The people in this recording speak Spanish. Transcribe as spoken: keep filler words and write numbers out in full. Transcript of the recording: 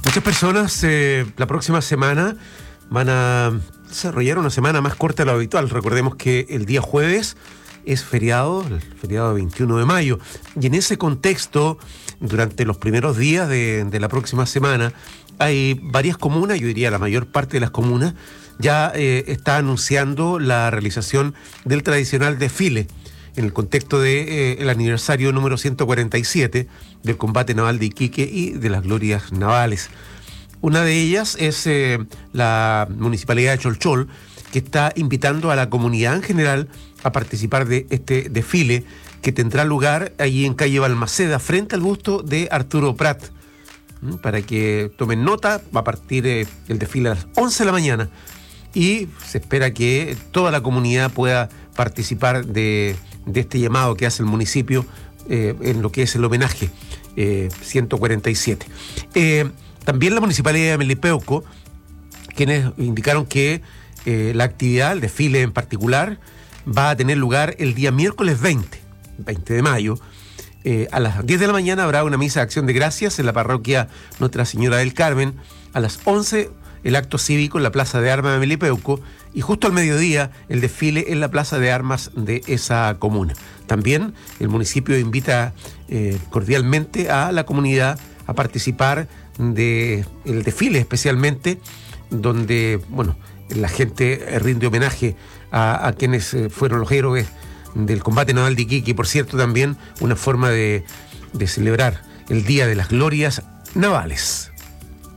Muchas personas eh, la próxima semana van a desarrollar una semana más corta de lo habitual. Recordemos que el día jueves es feriado, el feriado veintiuno de mayo. Y en ese contexto, durante los primeros días de, de la próxima semana, hay varias comunas, yo diría la mayor parte de las comunas, ya eh, está anunciando la realización del tradicional desfile en el contexto del de, eh, aniversario número ciento cuarenta y siete del combate naval de Iquique y de las glorias navales. Una de ellas es eh, la Municipalidad de Cholchol, que está invitando a la comunidad en general a participar de este desfile que tendrá lugar allí en calle Balmaceda, frente al busto de Arturo Prat. ¿Mm? Para que tomen nota, va a partir eh, el desfile a las once de la mañana y se espera que toda la comunidad pueda participar de, de este llamado que hace el municipio eh, en lo que es el homenaje eh, ciento cuarenta y siete. Eh, también la Municipalidad de Melipeuco, quienes indicaron que eh, la actividad, el desfile en particular, va a tener lugar el día miércoles veinte de mayo. Eh, a las diez de la mañana habrá una misa de acción de gracias en la parroquia Nuestra Señora del Carmen. A las once el acto cívico en la Plaza de Armas de Melipeuco y justo al mediodía el desfile en la Plaza de Armas de esa comuna. También el municipio invita eh, cordialmente a la comunidad a participar del desfile, especialmente donde, bueno, la gente rinde homenaje a, a quienes fueron los héroes del combate naval de Iquique, y por cierto también una forma de, de celebrar el Día de las Glorias Navales.